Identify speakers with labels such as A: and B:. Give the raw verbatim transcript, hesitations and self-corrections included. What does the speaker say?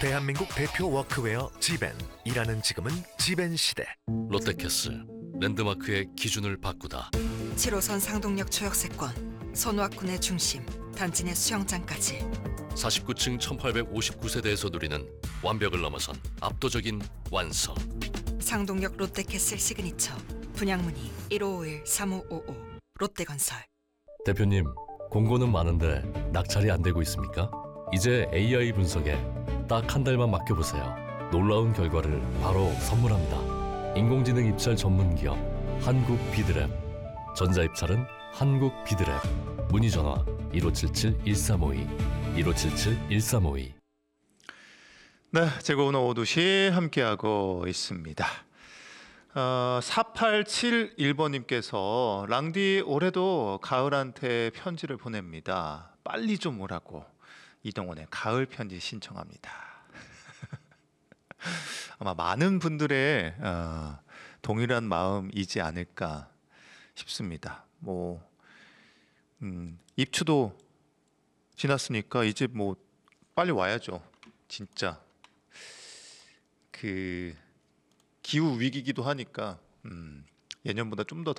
A: 대한민국 대표 워크웨어 지벤. 일하는 지금은 지벤 시대.
B: 롯데캐슬 랜드마크의 기준을 바꾸다.
C: 칠 호선 상동역 초역세권, 손와군의 중심, 단지 내 수영장까지.
B: 사십구 층 천팔백오십구 세대에서 누리는 완벽을 넘어선 압도적인 완성.
C: 상동역 롯데캐슬 시그니처. 분양문의 일오오일 삼오오오. 롯데건설.
B: 대표님, 공고는 많은데 낙찰이 안 되고 있습니까? 이제 에이아이 분석에 딱 한 달만 맡겨보세요. 놀라운 결과를 바로 선물합니다. 인공지능 입찰 전문 기업 한국 비드랩. 전자입찰은 한국 비드랩. 문의 전화 일오칠칠 일삼오이 일오칠칠 일삼오이.
D: 네, 제고는 오두시 함께하고 있습니다. 어, 사팔칠일 번님께서 랑디 올해도 가을한테 편지를 보냅니다. 빨리 좀 오라고. 이동원의 가을 편지 신청합니다. 아마 많은 분들의 어, 동일한 마음이지 않을까 싶습니다. 뭐 음, 입추도 지났으니까 이제 뭐 빨리 와야죠. 진짜 그 기후 위기기도 하니까 음, 예년보다 좀 더